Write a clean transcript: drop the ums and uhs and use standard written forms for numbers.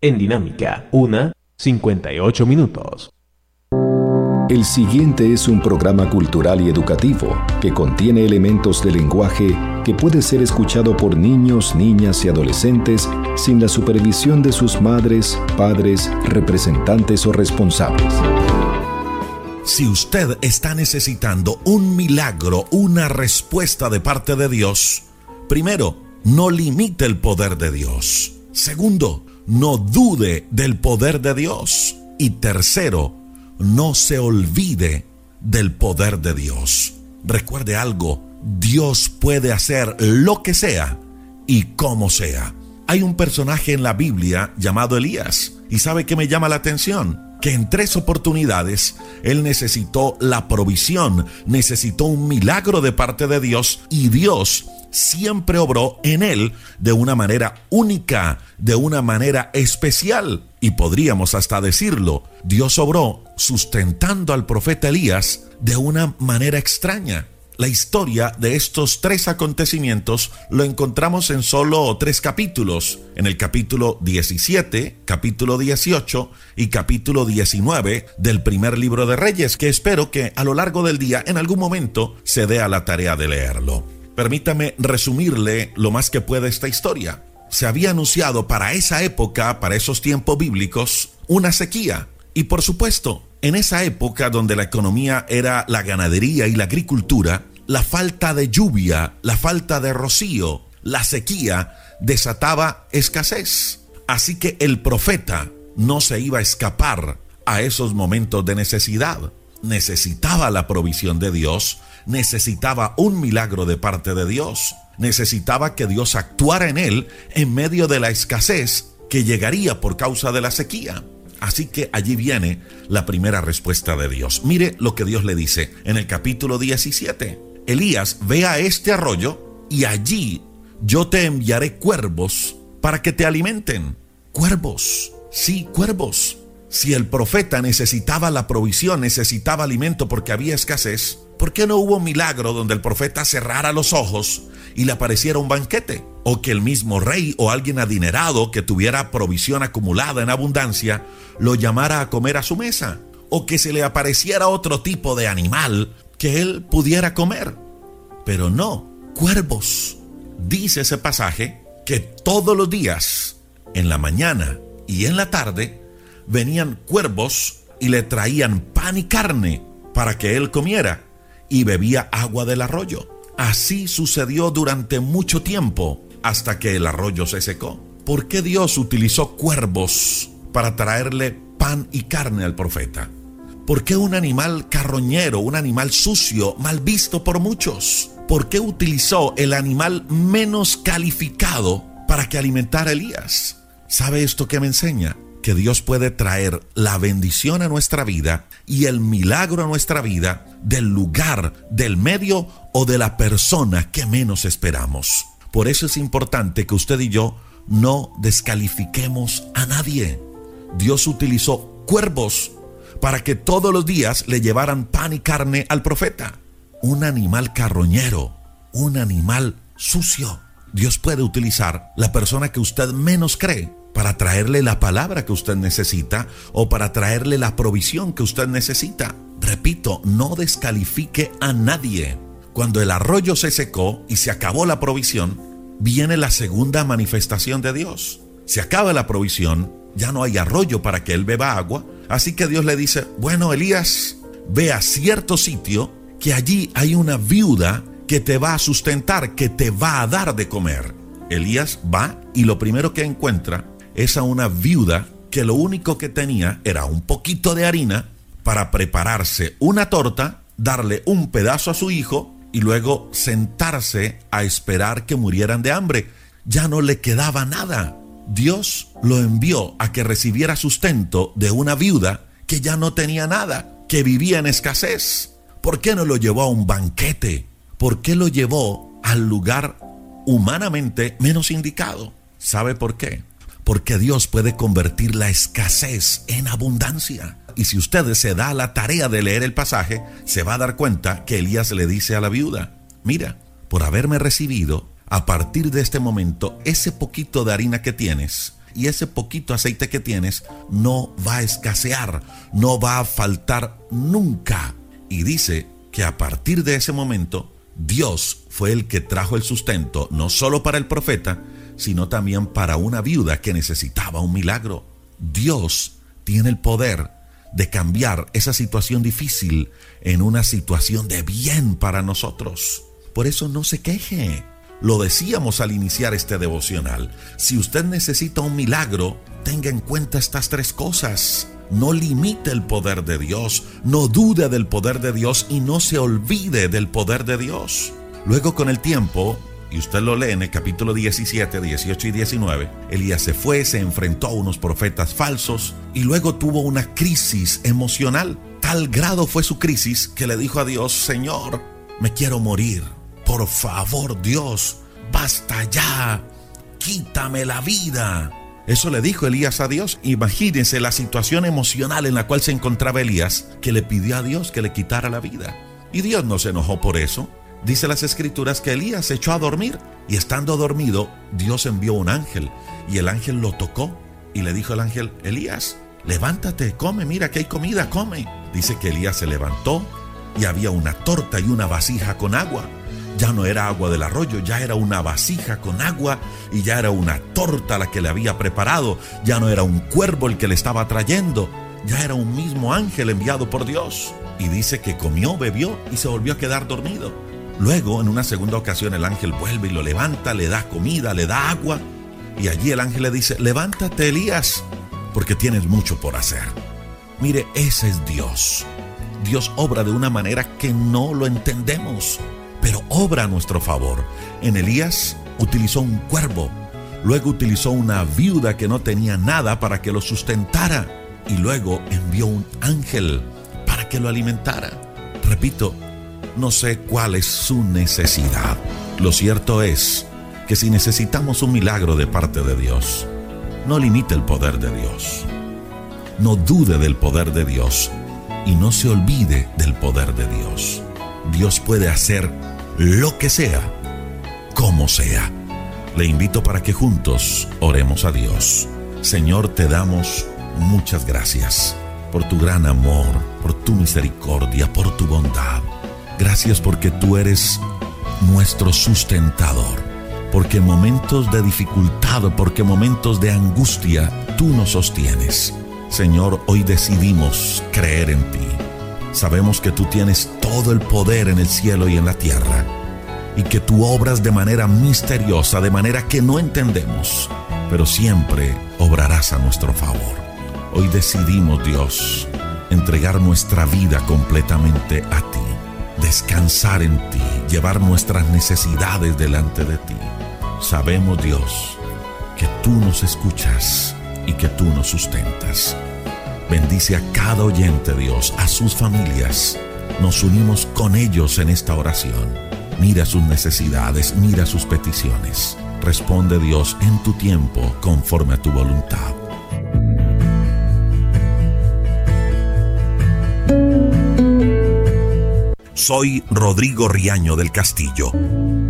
En Dinámica, 1:58 minutos. El siguiente es un programa cultural y educativo que contiene elementos de lenguaje que puede ser escuchado por niños, niñas y adolescentes sin la supervisión de sus madres, padres, representantes o responsables. Si usted está necesitando un milagro, una respuesta de parte de Dios, primero, no limite el poder de Dios. Segundo, no dude del poder de Dios. Y tercero, no se olvide del poder de Dios. Recuerde algo, Dios puede hacer lo que sea y como sea. Hay un personaje en la Biblia llamado Elías. ¿Y sabe qué me llama la atención? Que en 3 oportunidades él necesitó la provisión, necesitó un milagro de parte de Dios, y Dios siempre obró en él de una manera única, de una manera especial. Y podríamos hasta decirlo, Dios obró sustentando al profeta Elías de una manera extraña. La historia de estos 3 acontecimientos lo encontramos en solo 3 capítulos, en el capítulo 17, capítulo 18 y capítulo 19 del primer libro de Reyes, que espero que a lo largo del día en algún momento se dé a la tarea de leerlo. Permítame resumirle lo más que pueda esta historia. Se había anunciado para esa época, para esos tiempos bíblicos, una sequía. Y por supuesto, en esa época donde la economía era la ganadería y la agricultura, la falta de lluvia, la falta de rocío, la sequía desataba escasez. Así que el profeta no se iba a escapar a esos momentos de necesidad. Necesitaba la provisión de Dios, necesitaba un milagro de parte de Dios, necesitaba que Dios actuara en él en medio de la escasez que llegaría por causa de la sequía. Así que allí viene la primera respuesta de Dios. Mire lo que Dios le dice en el capítulo 17. Elías, ve a este arroyo y allí yo te enviaré cuervos para que te alimenten. Cuervos, sí, cuervos. Si el profeta necesitaba la provisión, necesitaba alimento porque había escasez, ¿por qué no hubo un milagro donde el profeta cerrara los ojos y le apareciera un banquete? O que el mismo rey o alguien adinerado que tuviera provisión acumulada en abundancia lo llamara a comer a su mesa. O que se le apareciera otro tipo de animal que él pudiera comer. Pero no, cuervos. Dice ese pasaje que todos los días, en la mañana y en la tarde, venían cuervos y le traían pan y carne para que él comiera, y bebía agua del arroyo. Así sucedió durante mucho tiempo, hasta que el arroyo se secó. ¿Por qué Dios utilizó cuervos para traerle pan y carne al profeta? ¿Por qué un animal carroñero, un animal sucio, mal visto por muchos? ¿Por qué utilizó el animal menos calificado para que alimentara a Elías? ¿Sabe esto qué me enseña? Que Dios puede traer la bendición a nuestra vida y el milagro a nuestra vida del lugar, del medio o de la persona que menos esperamos. Por eso es importante que usted y yo no descalifiquemos a nadie. Dios utilizó cuervos para que todos los días le llevaran pan y carne al profeta. Un animal carroñero, un animal sucio. Dios puede utilizar la persona que usted menos cree para traerle la palabra que usted necesita o para traerle la provisión que usted necesita. Repito, no descalifique a nadie. Cuando el arroyo se secó y se acabó la provisión, viene la segunda manifestación de Dios. Se acaba la provisión, ya no hay arroyo para que él beba agua, así que Dios le dice, bueno, Elías, ve a cierto sitio que allí hay una viuda que te va a sustentar, que te va a dar de comer. Elías va y lo primero que encuentra es a una viuda que lo único que tenía era un poquito de harina para prepararse una torta, darle un pedazo a su hijo y luego sentarse a esperar que murieran de hambre. Ya no le quedaba nada. Dios lo envió a que recibiera sustento de una viuda que ya no tenía nada, que vivía en escasez. ¿Por qué no lo llevó a un banquete? ¿Por qué lo llevó al lugar humanamente menos indicado? ¿Sabe por qué? Porque Dios puede convertir la escasez en abundancia. Y si usted se da la tarea de leer el pasaje, se va a dar cuenta que Elías le dice a la viuda, mira, por haberme recibido, a partir de este momento, ese poquito de harina que tienes y ese poquito aceite que tienes no va a escasear, no va a faltar nunca. Y dice que a partir de ese momento, Dios fue el que trajo el sustento, no solo para el profeta, sino también para una viuda que necesitaba un milagro. Dios tiene el poder de cambiar esa situación difícil en una situación de bien para nosotros. Por eso no se queje. Lo decíamos al iniciar este devocional. Si usted necesita un milagro, tenga en cuenta estas 3 cosas. No limite el poder de Dios, no dude del poder de Dios y no se olvide del poder de Dios. Luego, con el tiempo, y usted lo lee en el capítulo 17, 18 y 19, Elías se fue, se enfrentó a unos profetas falsos y luego tuvo una crisis emocional. Tal grado fue su crisis que le dijo a Dios: Señor, me quiero morir. Por favor, Dios, basta ya, quítame la vida. Eso le dijo Elías a Dios. Imagínense la situación emocional en la cual se encontraba Elías, que le pidió a Dios que le quitara la vida. Y Dios no se enojó por eso. Dice las escrituras que Elías se echó a dormir, y estando dormido, Dios envió un ángel, y el ángel lo tocó, y le dijo al ángel: Elías, levántate, come, mira que hay comida, come. Dice que Elías se levantó, y había una torta y una vasija con agua. Ya no era agua del arroyo, ya era una vasija con agua, y ya era una torta la que le había preparado. Ya no era un cuervo el que le estaba trayendo, ya era un mismo ángel enviado por Dios. Y dice que comió, bebió y se volvió a quedar dormido. Luego, en una segunda ocasión, el ángel vuelve y lo levanta, le da comida, le da agua, y allí el ángel le dice: levántate, Elías, porque tienes mucho por hacer. Mire, ese es Dios. Dios obra de una manera que no lo entendemos, pero obra a nuestro favor. En Elías utilizó un cuervo, luego utilizó una viuda que no tenía nada para que lo sustentara, y luego envió un ángel para que lo alimentara. Repito, no sé cuál es su necesidad. Lo cierto es que si necesitamos un milagro de parte de Dios, no limite el poder de Dios. No dude del poder de Dios y no se olvide del poder de Dios. Dios puede hacer lo que sea, como sea. Le invito para que juntos oremos a Dios. Señor, te damos muchas gracias por tu gran amor, por tu misericordia, por tu bondad. Gracias porque tú eres nuestro sustentador, porque en momentos de dificultad, porque en momentos de angustia, tú nos sostienes. Señor, hoy decidimos creer en ti. Sabemos que tú tienes todo el poder en el cielo y en la tierra, y que tú obras de manera misteriosa, de manera que no entendemos, pero siempre obrarás a nuestro favor. Hoy decidimos, Dios, entregar nuestra vida completamente a ti, descansar en ti, llevar nuestras necesidades delante de ti. Sabemos, Dios, que tú nos escuchas y que tú nos sustentas. Bendice a cada oyente, Dios, a sus familias. Nos unimos con ellos en esta oración. Mira sus necesidades, mira sus peticiones. Responde, Dios, en tu tiempo, conforme a tu voluntad. Soy Rodrigo Riaño del Castillo.